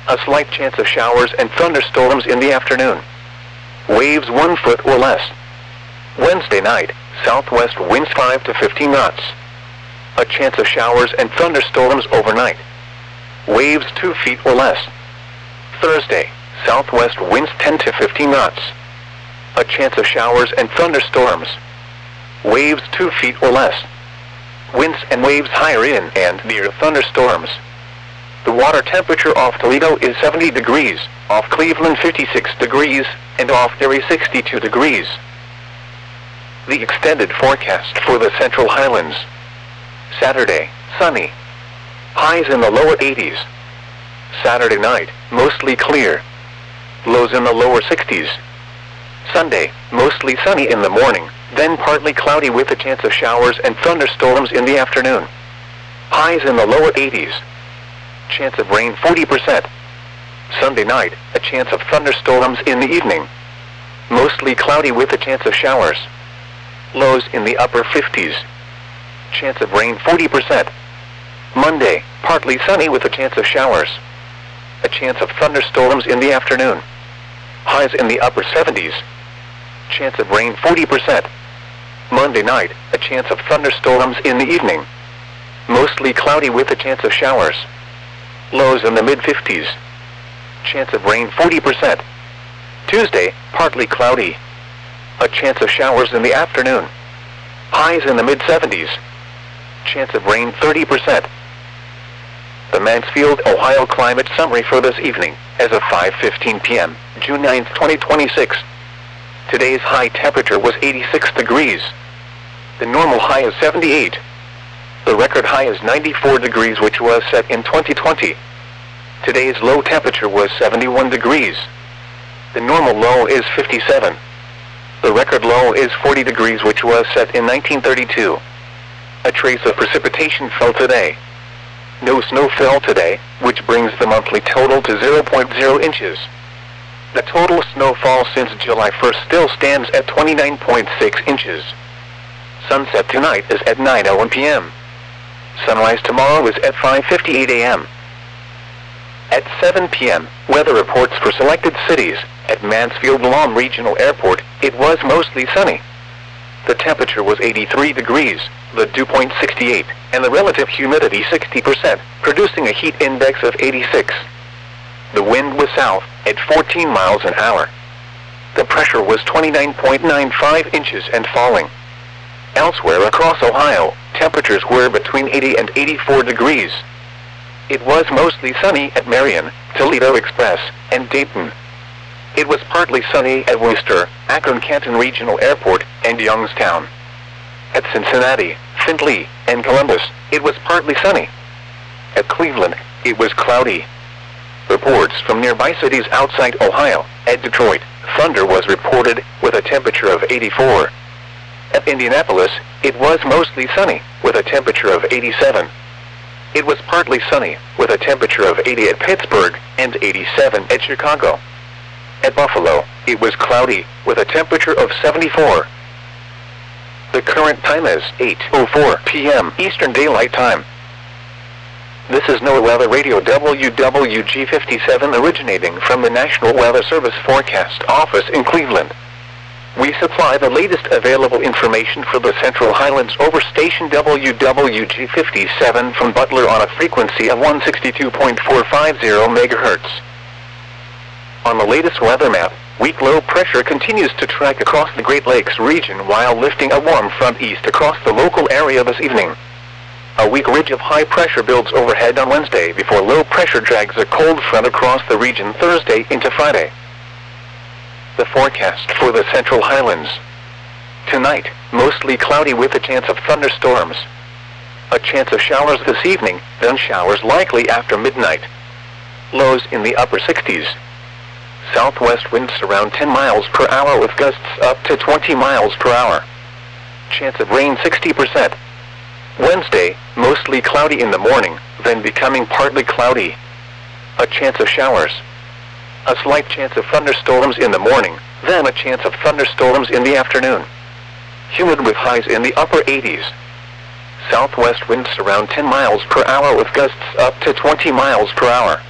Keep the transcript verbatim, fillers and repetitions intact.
A slight chance of showers and thunderstorms in the afternoon. Waves one foot or less. Wednesday night, southwest winds five to fifteen knots. A chance of showers and thunderstorms overnight. Waves two feet or less. Thursday, southwest winds ten to fifteen knots. A chance of showers and thunderstorms. Waves two feet or less. Winds and waves higher in and near thunderstorms. The water temperature off Toledo is seventy degrees, off Cleveland fifty-six degrees, and off Erie sixty-two degrees. The extended forecast for the Central Highlands. Saturday, sunny. Highs in the lower eighties. Saturday night, mostly clear. Lows in the lower sixties. Sunday, mostly sunny in the morning, then partly cloudy with a chance of showers and thunderstorms in the afternoon. Highs in the lower eighties. Chance of rain forty percent. Sunday night, a chance of thunderstorms in the evening. Mostly cloudy with a chance of showers. Lows in the upper fifties. Chance of rain forty percent. Monday, partly sunny with a chance of showers. A chance of thunderstorms in the afternoon. Highs in the upper seventies. Chance of rain forty percent. Monday night, a chance of thunderstorms in the evening. Mostly cloudy with a chance of showers. Lows in the mid fifties. Chance of rain forty percent. Tuesday, partly cloudy. A chance of showers in the afternoon. Highs in the mid seventies. Chance of rain thirty percent. The Mansfield, Ohio climate summary for this evening, as of five fifteen p m, June ninth, twenty twenty-six. Today's high temperature was eighty-six degrees. The normal high is seventy-eight. The record high is ninety-four degrees, which was set in twenty twenty. Today's low temperature was seventy-one degrees. The normal low is fifty-seven. The record low is forty degrees, which was set in nineteen thirty-two. A trace of precipitation fell today. No snow fell today, which brings the monthly total to zero point zero inches. The total snowfall since July first still stands at twenty-nine point six inches. Sunset tonight is at nine oh one p m Sunrise tomorrow is at five fifty-eight a m At seven p m, weather reports for selected cities. At Mansfield-Lom Regional Airport, it was mostly sunny. The temperature was eighty-three degrees, the dew point sixty-eight, and the relative humidity sixty percent, producing a heat index of eighty-six. The wind was south, at fourteen miles an hour. The pressure was twenty-nine point nine five inches and falling. Elsewhere across Ohio, temperatures were between eighty and eighty-four degrees. It was mostly sunny at Marion, Toledo Express, and Dayton. It was partly sunny at Worcester, Akron-Canton Regional Airport, and Youngstown. At Cincinnati, Findlay, and Columbus, it was partly sunny. At Cleveland, it was cloudy. Reports from nearby cities outside Ohio. At Detroit, thunder was reported, with a temperature of eighty-four. At Indianapolis, it was mostly sunny, with a temperature of eighty-seven. It was partly sunny, with a temperature of eighty at Pittsburgh, and eighty-seven at Chicago. At Buffalo, it was cloudy, with a temperature of seventy-four. The current time is eight oh four p m Eastern Daylight Time. This is NOAA Weather Radio W W G fifty-seven, originating from the National Weather Service Forecast Office in Cleveland. We supply the latest available information for the Central Highlands over station W W G fifty-seven from Butler on a frequency of one sixty-two point four five zero megahertz. On the latest weather map, weak low pressure continues to track across the Great Lakes region while lifting a warm front east across the local area this evening. A weak ridge of high pressure builds overhead on Wednesday before low pressure drags a cold front across the region Thursday into Friday. The forecast for the Central Highlands. Tonight, mostly cloudy with a chance of thunderstorms. A chance of showers this evening, then showers likely after midnight. Lows in the upper sixties. Southwest winds around ten miles per hour with gusts up to twenty miles per hour. Chance of rain sixty percent. Wednesday, mostly cloudy in the morning, then becoming partly cloudy. A chance of showers. A slight chance of thunderstorms in the morning, then a chance of thunderstorms in the afternoon. Humid with highs in the upper eighties. Southwest winds around ten miles per hour with gusts up to twenty miles per hour.